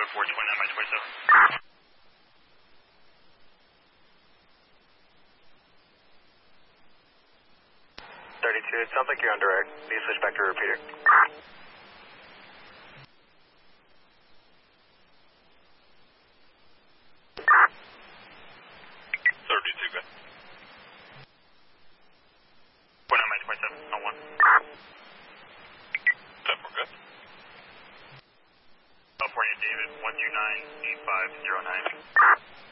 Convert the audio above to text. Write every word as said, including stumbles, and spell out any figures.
four twenty-nine by twenty-seven. thirty-two, it sounds like you're on direct. Need to switch back to a repeater. thirty-two, good. twenty-nine by twenty-seven, on one. ten four, good. California David, one two nine eight five zero nine.